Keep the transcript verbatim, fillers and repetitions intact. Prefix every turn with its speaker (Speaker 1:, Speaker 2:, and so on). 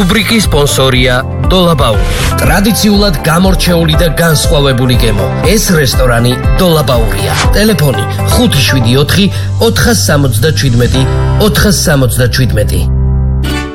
Speaker 1: რუბრიკის სპონსორია დოლაბაური. ტრადიციულად გამორჩეული და განსხვავებული გემო. ეს რესტორანი დოლაბაურია. ტელეფონი ხუთი შვიდი ოთხი ოთხას სამოცდაშვიდმეტი ოთხას სამოცდაშვიდმეტი.